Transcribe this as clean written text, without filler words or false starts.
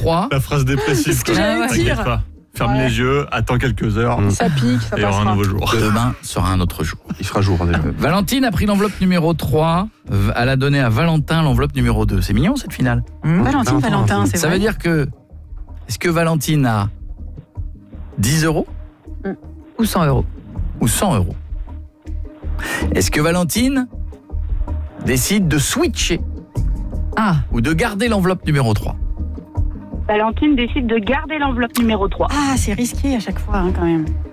3. La phrase dépressive. Ce que quoi. j'allais T'inquiète dire. pas. Ferme Ouais. les yeux, attends quelques heures. Ça pique, ça Et il y aura un passera. nouveau jour. Demain sera un autre jour. Il fera jour. Déjà. Valentine a pris l'enveloppe numéro 3. Elle a donné à Valentin l'enveloppe numéro 2. C'est mignon cette finale. Valentine, Valentin, c'est Ça vrai. veut dire que... Est-ce que Valentine a 10 euros Ou 100 euros. ou 100 euros? Est-ce que Valentine décide de switcher Ah, ou de garder l'enveloppe numéro 3? Valentine décide de garder l'enveloppe numéro 3. Ah, c'est risqué à chaque fois, hein, quand même.